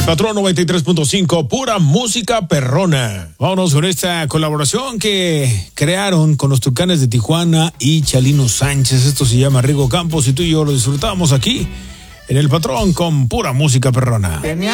El Patrón 93.5, pura música perrona. Vámonos con esta colaboración que crearon con los Tucanes de Tijuana y Chalino Sánchez. Esto se llama Rigo Campos y tú y yo lo disfrutamos aquí en El Patrón con pura música perrona.